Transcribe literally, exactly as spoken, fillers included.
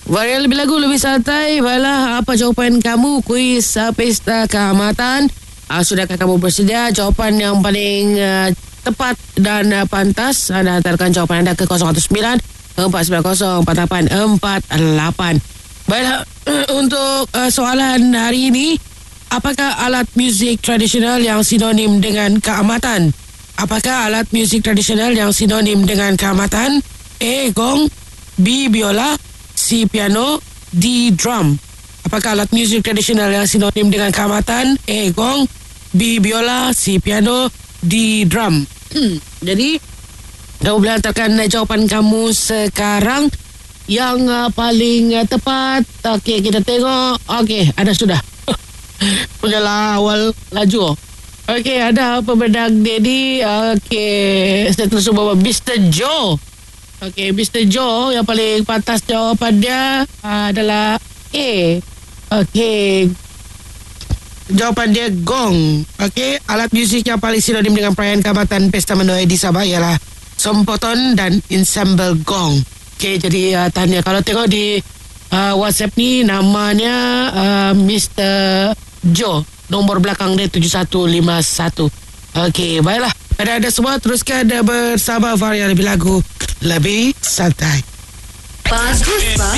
Varian lebih lagu, lebih santai. Baiklah, apa jawapan kamu? Kuis uh, Pesta Keamatan. Uh, sudahkah kamu bersedia? Jawapan yang paling uh, tepat dan uh, pantas, anda hantarkan jawapan anda ke kosong satu sembilan empat sembilan kosong empat lapan empat lapan. Baiklah, untuk uh, soalan hari ini, apakah alat muzik tradisional yang sinonim dengan keamatan? Apakah alat muzik tradisional yang sinonim dengan keamatan? A. Gong, B. Biola, C. Piano, D. Drum. Apakah alat muzik tradisional yang sinonim dengan keamatan? A. Gong, B. Biola, C. Piano, D. Drum. Hmm. Jadi, kamu boleh hantarkan jawapan kamu sekarang yang uh, paling uh, tepat. Okey, kita tengok. Okey, ada sudah. Punyalah awal laju. Okey, ada pemenang Daddy. Okey, saya terus bawa mister Joe. Okey, mister Joe yang paling pantas jawapan dia uh, adalah A. Okey. Jawapan dia gong. Okey, alat muzik yang paling sinonim dengan perayaan Keamatan Pesta Menuai di Sabah ialah sompoton dan ensemble gong. Okey, jadi uh, tanya kalau tengok di uh, WhatsApp ni namanya uh, mister Joe. Nombor belakang dia tujuh satu lima satu. Okey, baiklah. Pada anda semua, teruskan bersama Varian Lebih Lagu, Lebih Santai. Bagus, Bang.